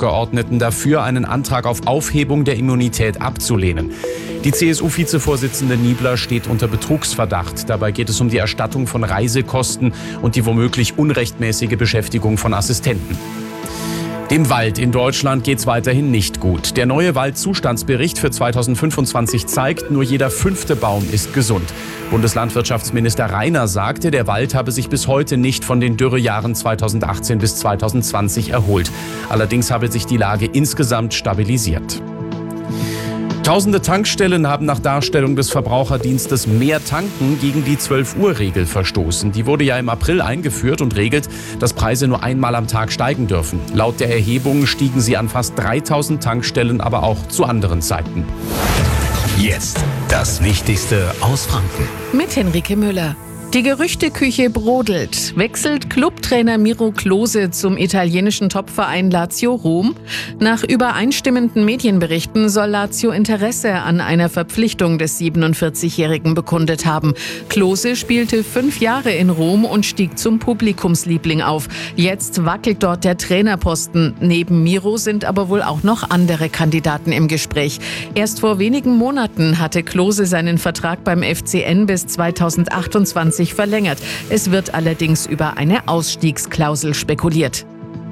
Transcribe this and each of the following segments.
Abgeordneten dafür, einen Antrag auf Aufhebung der Immunität abzulehnen. Die CSU-Vizevorsitzende Niebler steht unter Betrugsverdacht. Dabei geht es um die Erstattung von Reisekosten und die womöglich unrechtmäßige Beschäftigung von Assistenten. Dem Wald in Deutschland geht's weiterhin nicht gut. Der neue Waldzustandsbericht für 2025 zeigt, nur jeder 5. Baum ist gesund. Bundeslandwirtschaftsminister Rainer sagte, der Wald habe sich bis heute nicht von den Dürrejahren 2018 bis 2020 erholt. Allerdings habe sich die Lage insgesamt stabilisiert. Tausende Tankstellen haben nach Darstellung des Verbraucherdienstes Mehr Tanken gegen die 12-Uhr-Regel verstoßen. Die wurde ja im April eingeführt und regelt, dass Preise nur einmal am Tag steigen dürfen. Laut der Erhebung stiegen sie an fast 3000 Tankstellen, aber auch zu anderen Zeiten. Jetzt das Wichtigste aus Franken. Mit Henrike Müller. Die Gerüchteküche brodelt. Wechselt Clubtrainer Miro Klose zum italienischen Topverein Lazio Rom? Nach übereinstimmenden Medienberichten soll Lazio Interesse an einer Verpflichtung des 47-Jährigen bekundet haben. Klose spielte 5 Jahre in Rom und stieg zum Publikumsliebling auf. Jetzt wackelt dort der Trainerposten. Neben Miro sind aber wohl auch noch andere Kandidaten im Gespräch. Erst vor wenigen Monaten hatte Klose seinen Vertrag beim FCN bis 2028 verlängert. Es wird allerdings über eine Ausstiegsklausel spekuliert.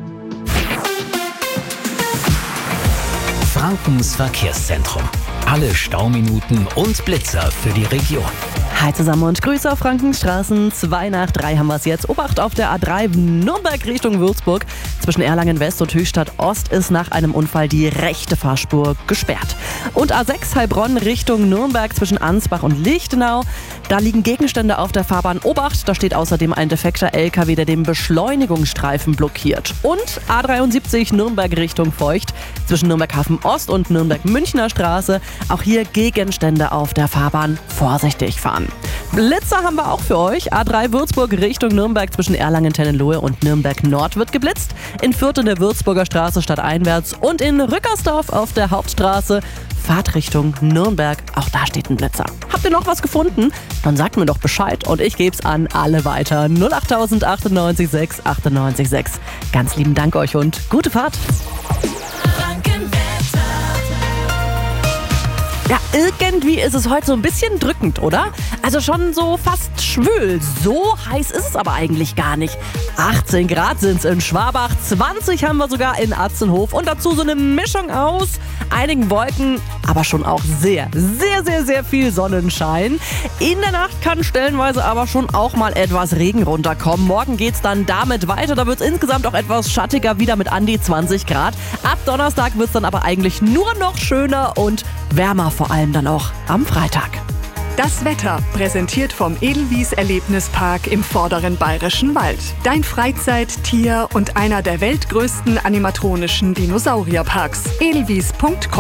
Frankens Verkehrszentrum. Alle Stauminuten und Blitzer für die Region. Hi zusammen und Grüße auf Frankens Straßen. 2:02 haben wir es jetzt. Obacht auf der A3 Nürnberg Richtung Würzburg. Zwischen Erlangen West und Höchstadt Ost ist nach einem Unfall die rechte Fahrspur gesperrt. Und A6 Heilbronn Richtung Nürnberg zwischen Ansbach und Lichtenau. Da liegen Gegenstände auf der Fahrbahn. Obacht, da steht außerdem ein defekter LKW, der den Beschleunigungsstreifen blockiert. Und A73 Nürnberg Richtung Feucht zwischen Nürnberg-Hafen Ost und Nürnberg-Münchner Straße. Auch hier Gegenstände auf der Fahrbahn. Vorsichtig fahren. Blitzer haben wir auch für euch. A3 Würzburg Richtung Nürnberg zwischen Erlangen-Tennenlohe und Nürnberg Nord wird geblitzt. In Fürth in der Würzburger Straße stadteinwärts und in Rückersdorf auf der Hauptstraße. Fahrt Richtung Nürnberg, auch da steht ein Blitzer. Habt ihr noch was gefunden? Dann sagt mir doch Bescheid und ich geb's an alle weiter. 08000 98 6 98 6. Ganz lieben Dank euch und gute Fahrt. Ja, irgendwie ist es heute so ein bisschen drückend, oder? Also schon so fast schwül. So heiß ist es aber eigentlich gar nicht. 18 Grad sind's in Schwabach, 20 haben wir sogar in Atzenhof und dazu so eine Mischung aus einigen Wolken, aber schon auch sehr, sehr, sehr, sehr viel Sonnenschein. In der Nacht kann stellenweise aber schon auch mal etwas Regen runterkommen. Morgen geht's dann damit weiter. Da wird's insgesamt auch etwas schattiger, wieder mit an die 20 Grad. Ab Donnerstag wird's dann aber eigentlich nur noch schöner und wärmer, vor allem dann auch am Freitag. Das Wetter präsentiert vom Edelwies Erlebnispark im Vorderen Bayerischen Wald. Dein Freizeit-, Tier- und einer der weltgrößten animatronischen Dinosaurierparks. edelwies.com